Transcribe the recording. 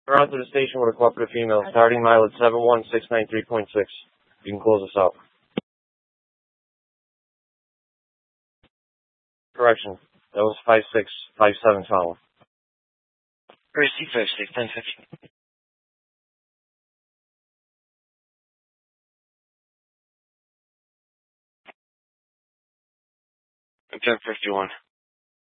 We're on to the station with a cooperative female, starting mile at 71693.6. You can close us out. Correction. That was 5657 follow. Receive 56, 1050. 1051.